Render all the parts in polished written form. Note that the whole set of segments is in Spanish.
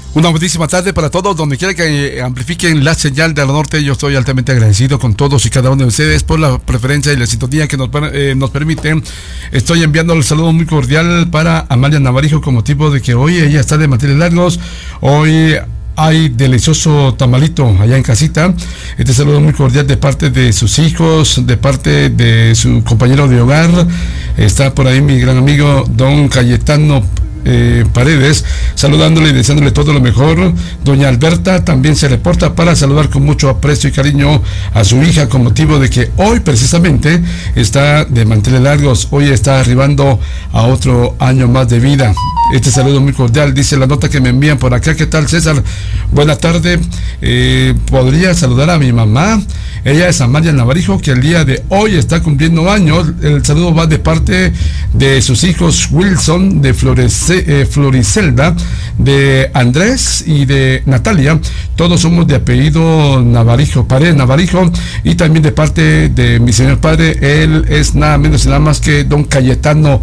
Una buenísima tarde para todos, donde quiera que amplifiquen la señal de la norte. Yo estoy altamente agradecido con todos y cada uno de ustedes por la preferencia y la sintonía que nos permiten. Estoy enviando el saludo muy cordial para Amalia Navarijo, con motivo de que hoy ella está de manteles largos. Hoy hay delicioso tamalito allá en casita. Este saludo muy cordial de parte de sus hijos, de parte de su compañero de hogar. Está por ahí mi gran amigo don Cayetano Paredes, saludándole y deseándole todo lo mejor. Doña Alberta también se reporta para saludar con mucho aprecio y cariño a su hija, con motivo de que hoy precisamente está de manteles largos, hoy está arribando a otro año más de vida. Este saludo muy cordial, dice la nota que me envían por acá. ¿Qué tal, César? Buena tarde. ¿Podría saludar a mi mamá? Ella es Amalia Navarijo, que el día de hoy está cumpliendo años. El saludo va de parte de sus hijos Wilson, de Floricelda, de Andrés y de Natalia. Todos somos de apellido Navarijo, Paredes Navarijo, y también de parte de mi señor padre. Él es nada menos y nada más que don Cayetano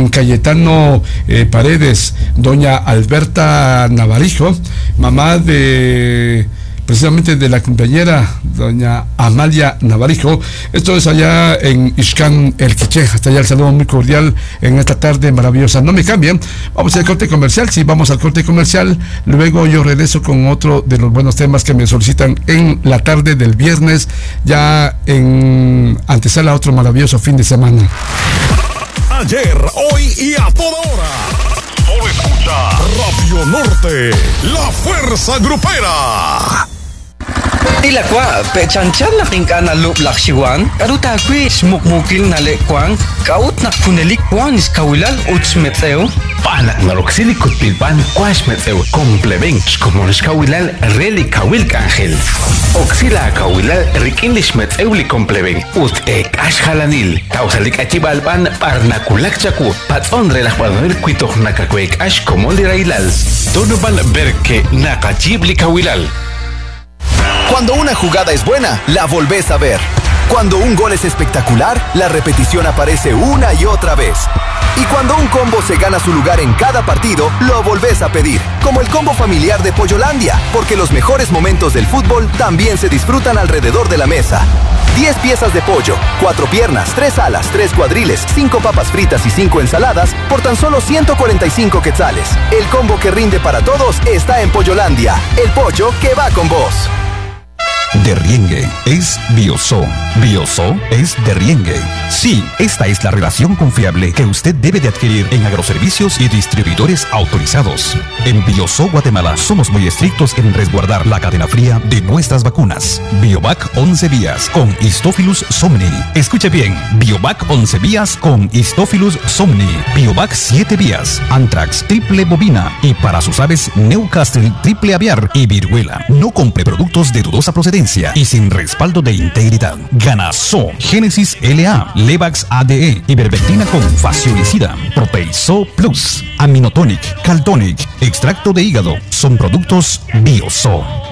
Paredes. Doña Alberta Navarijo, mamá de precisamente de la compañera doña Amalia Navarijo. Esto es allá en Ixcán, El Quiché. Hasta allá el saludo muy cordial en esta tarde maravillosa. No me cambien, vamos al corte comercial. Sí, vamos al corte comercial. Luego yo regreso con otro de los buenos temas que me solicitan en la tarde del viernes, ya en antesala a otro maravilloso fin de semana. Ayer, hoy y a toda hora. Solo escucha Radio Norte, la fuerza grupera. Ila kwa pechanchan na kinkana lup laksiwan karuta kwi smukmukil na lekwang kaut na kunelik kwan is kawilal utsmeteo pana naroxili kutpilpan kwashmeteo compleven skomonish kawilal reli kawil kangel oxila kawilal rikindish meteo li compleven ut ashhalanil tausalik achibalpan parnakulak chaku patson relajpadonil kwitoh nakakwek ash komoli railal donoban berke nakachibli kawilal. Cuando una jugada es buena, la volvés a ver. Cuando un gol es espectacular, la repetición aparece una y otra vez. Y cuando un combo se gana su lugar en cada partido, lo volvés a pedir. Como el combo familiar de Pollolandia, porque los mejores momentos del fútbol también se disfrutan alrededor de la mesa. 10 piezas de pollo, 4 piernas, 3 alas, 3 cuadriles, 5 papas fritas y 5 ensaladas por tan solo 145 quetzales. El combo que rinde para todos está en Pollolandia. El pollo que va con vos. Derriengue es Bioso. Bioso es Derriengue. Sí, esta es la relación confiable que usted debe de adquirir en agroservicios y distribuidores autorizados. En Bioso Guatemala somos muy estrictos en resguardar la cadena fría de nuestras vacunas. Biovac 11 vías con Histophilus somni. Escuche bien, Biovac 11 vías con Histophilus somni. Biovac 7 vías, Anthrax triple bovina y para sus aves Newcastle triple aviar y viruela. No compre productos de dudosa procedencia y sin respaldo de integridad. Ganaso, Génesis LA, Levax ADE, ivermectina con fasciicida, Proteiso Plus, Aminotonic, Caltonic, extracto de hígado, son productos Bioso.